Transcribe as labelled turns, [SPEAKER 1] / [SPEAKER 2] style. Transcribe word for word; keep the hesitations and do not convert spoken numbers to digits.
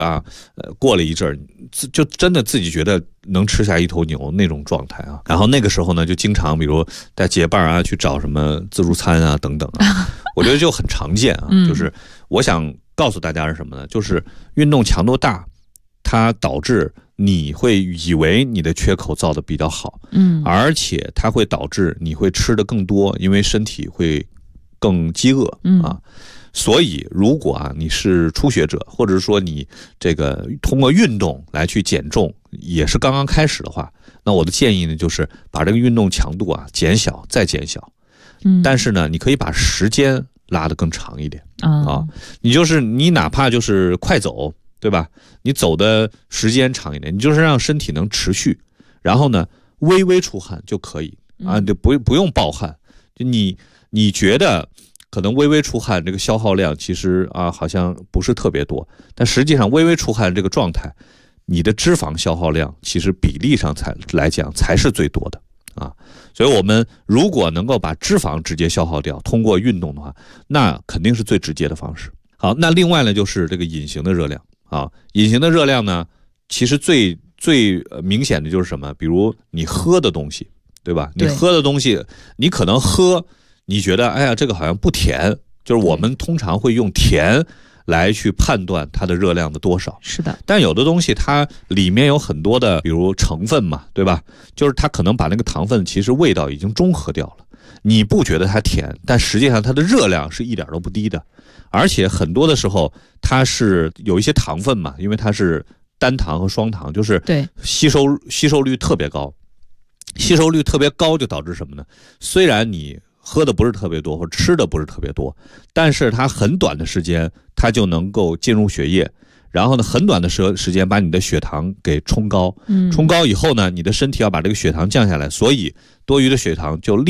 [SPEAKER 1] 啊，呃，过了一阵儿，就真的自己觉得能吃下一头牛那种状态啊。然后那个时候呢，就经常比如带结伴啊去找什么自助餐啊等等啊，我觉得就很常见啊。就是我想告诉大家是什么呢？就是运动强度大，它导致你会以为你的缺口造的比较好，嗯，而且它会导致你会吃的更多，因为身体会更饥饿啊。所以如果啊你是初学者，或者是说你这个通过运动来去减重也是刚刚开始的话，那我的建议呢就是把这个运动强度啊减小再减小，嗯，但是呢你可以把时间拉得更长一点啊，你就是你哪怕就是快走，对吧？你走的时间长一点，你就是让身体能持续，然后呢微微出汗就可以啊，就不不用暴汗，就你你觉得可能微微出汗这个消耗量其实啊好像不是特别多，但实际上微微出汗这个状态，你的脂肪消耗量其实比例上才来讲才是最多的啊。所以我们如果能够把脂肪直接消耗掉，通过运动的话，那肯定是最直接的方式。好，那另外呢就是这个隐形的热量啊，隐形的热量呢其实最最明显的就是什么？比如你喝的东西，对吧？你喝的东西，你可能喝你觉得哎呀这个好像不甜，就是我们通常会用甜来去判断它的热量的多少。
[SPEAKER 2] 是的，
[SPEAKER 1] 但有的东西它里面有很多的比如成分嘛，对吧？就是它可能把那个糖分其实味道已经中和掉了，你不觉得它甜，但实际上它的热量是一点都不低的。而且很多的时候它是有一些糖分嘛，因为它是单糖和双糖，就是对吸收吸收率特别高，吸收率特别高就导致什么呢？虽然你喝的不是特别多或者吃的不是特别多，但是它很短的时间它就能够进入血液，然后呢很短的时时间把你的血糖给冲高，冲高以后呢你的身体要把这个血糖降下来，所以多余的血糖就立